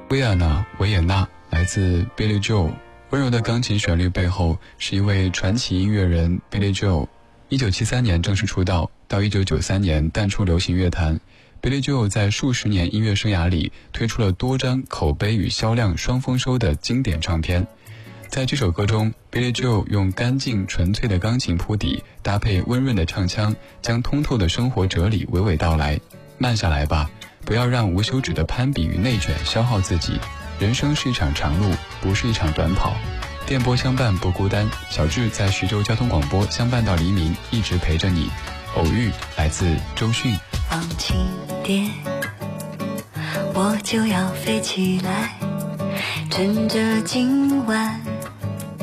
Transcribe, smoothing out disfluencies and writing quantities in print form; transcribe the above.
维也纳来自 Billy Joel。 温柔的钢琴旋律背后是一位传奇音乐人 Billy Joel。 1973年正式出道，到1993年淡出流行乐坛。 Billy Joel 在数十年音乐生涯里推出了多张口碑与销量双丰收的经典唱片。在这首歌中， Billy Joel 用干净纯粹的钢琴铺底，搭配温润的唱腔，将通透的生活哲理娓娓道来。慢下来吧，不要让无休止的攀比与内卷消耗自己。人生是一场长路，不是一场短跑。电波相伴不孤单，小智在徐州交通广播相伴到黎明，一直陪着你。偶遇来自周迅。 放轻点，我就要飞起来，趁着今晚